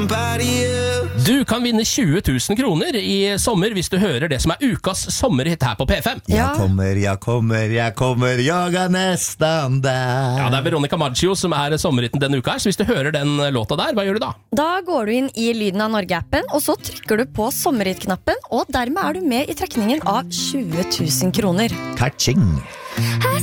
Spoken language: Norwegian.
Du kan vinne 20 000 kroner i sommer hvis du hører det som ukas sommerhit her på P5. Jag kommer, jag är nästan där. Ja, det Veronica Maggio som sommerhitten denne uka her, så hvis du hører den låta der, hva gjør du da? Da går du inn i Lyden av Norge-appen, og så trykker du på sommerhit-knappen, og dermed du med i trekningen av 20 000 kroner. Catching.